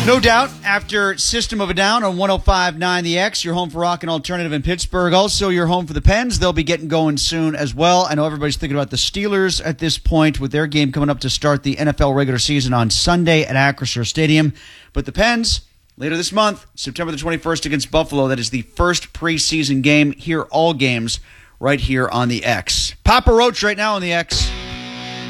No doubt, after System of a Down on 105.9 The X, your home for rock and alternative in Pittsburgh. Also, your home for the Pens. They'll be getting going soon as well. I know everybody's thinking about the Steelers at this point with their game coming up to start the NFL regular season on Sunday at Acrisure Stadium. But the Pens, later this month, September the 21st against Buffalo. That is the first preseason game. Hear all games right here on The X. Papa Roach right now on The X.